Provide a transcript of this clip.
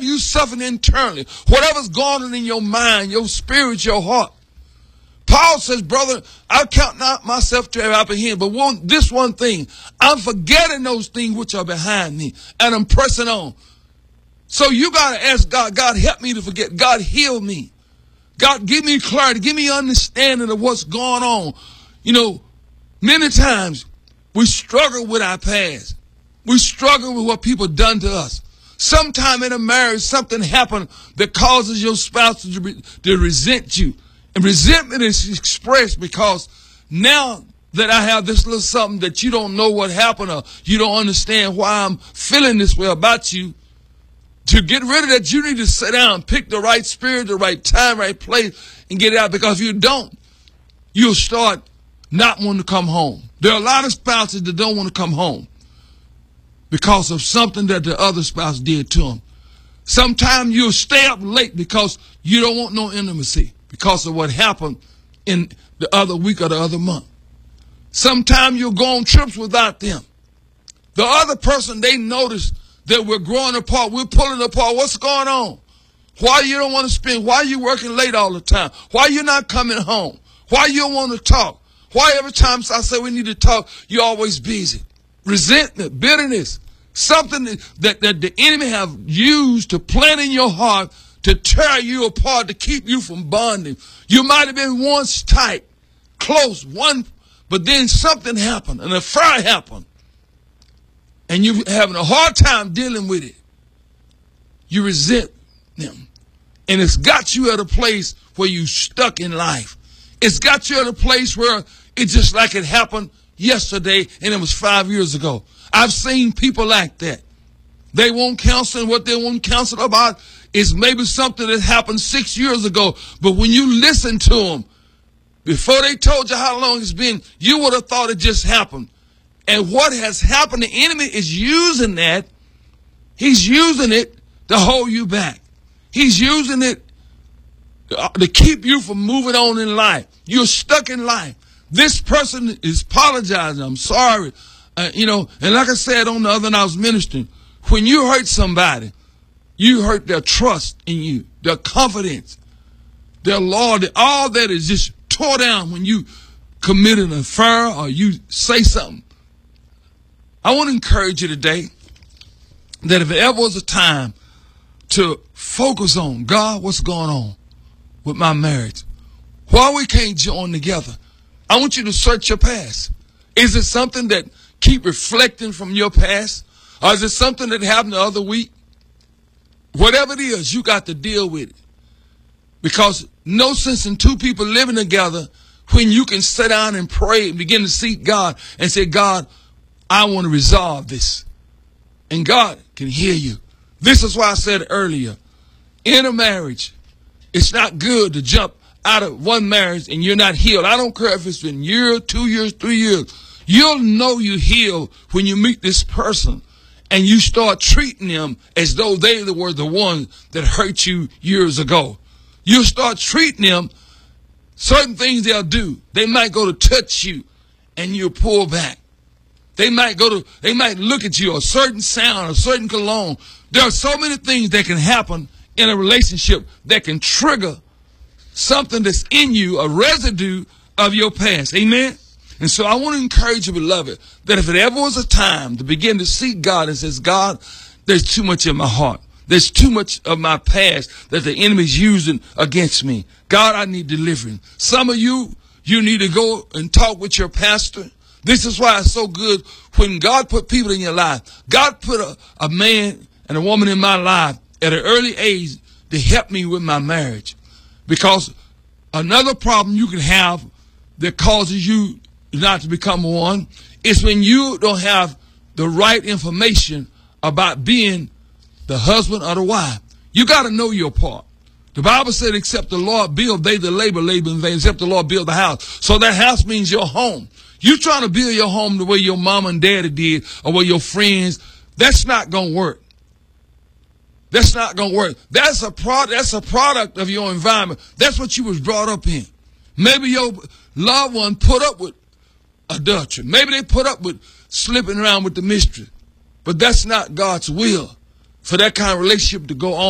whatever you suffering internally, whatever's going on in your mind, your spirit, your heart. Paul says, brother, I count not myself to have apprehended, but this one thing, I'm forgetting those things which are behind me, and I'm pressing on. So you got to ask God, God, help me to forget. God, heal me. God, give me clarity. Give me understanding of what's going on. You know, many times we struggle with our past. We struggle with what people done to us. Sometime in a marriage, something happened that causes your spouse to resent you. And resentment is expressed because now that I have this little something that you don't know what happened or you don't understand why I'm feeling this way about you, to get rid of that, you need to sit down, pick the right spirit, the right time, right place, and get it out. Because if you don't, you'll start not wanting to come home. There are a lot of spouses that don't want to come home because of something that the other spouse did to them. Sometimes you'll stay up late because you don't want no intimacy because of what happened in the other week or the other month. Sometimes you'll go on trips without them. The other person, they notice that we're growing apart. We're pulling apart. What's going on? Why you don't want to spend? Why you working late all the time? Why you not coming home? Why you don't want to talk? Why every time I say we need to talk, you're always busy? Resentment, bitterness, something that the enemy have used to plant in your heart to tear you apart, to keep you from bonding. You might have been once tight, close, but then something happened, an affair happened, and you're having a hard time dealing with it. You resent them. And it's got you at a place where you're stuck in life. It's got you at a place where it's just like it happened yesterday and it was 5 years ago. I've seen people like that. They won't counsel, and what they won't counsel about is maybe something that happened 6 years ago. But when you listen to them, before they told you how long it's been, you would have thought it just happened. And what has happened, the enemy is using that. He's using it to hold you back. He's using it to keep you from moving on in life. You're stuck in life. This person is apologizing. I'm sorry. And like I said on the other night I was ministering, when you hurt somebody, you hurt their trust in you, their confidence, their loyalty. All that is just tore down when you commit an affair or you say something. I want to encourage you today that if there ever was a time to focus on, God, what's going on with my marriage? Why we can't join together? I want you to search your past. Is it something that keep reflecting from your past? Or is it something that happened the other week? Whatever it is, you got to deal with it. Because no sense in two people living together when you can sit down and pray and begin to seek God and say, God, I want to resolve this. And God can hear you. This is why I said earlier, in a marriage, it's not good to jump out of one marriage and you're not healed. I don't care if it's been a year, 2 years, 3 years. You'll know you healed when you meet this person and you start treating them as though they were the ones that hurt you years ago. You'll start treating them, certain things they'll do. They might go to touch you and you'll pull back. They might look at you, a certain sound, a certain cologne. There are so many things that can happen in a relationship that can trigger something that's in you, a residue of your past. Amen? And so I want to encourage you, beloved, that if it ever was a time to begin to seek God and says, God, there's too much in my heart. There's too much of my past that the enemy's using against me. God, I need deliverance. Some of you need to go and talk with your pastor. This is why it's so good when God put people in your life. God put a man and a woman in my life at an early age to help me with my marriage. Because another problem you can have that causes you not to become one is when you don't have the right information about being the husband or the wife. You got to know your part. The Bible said, except the Lord build, they that labor in vain, except the Lord build the house. So that house means your home. You trying to build your home the way your mama and daddy did or way your friends, that's not going to work. That's not going to work. That's a product of your environment. That's what you was brought up in. Maybe your loved one put up with adultery. Maybe they put up with slipping around with the mistress. But that's not God's will for that kind of relationship to go on.